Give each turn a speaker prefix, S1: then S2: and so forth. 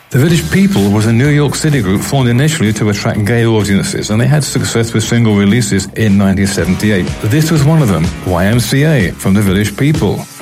S1: The Village People was a New York City group formed initially to attract gay audiences, and they had success with single releases in 1978. This was one of them, YMCA, from the Village People.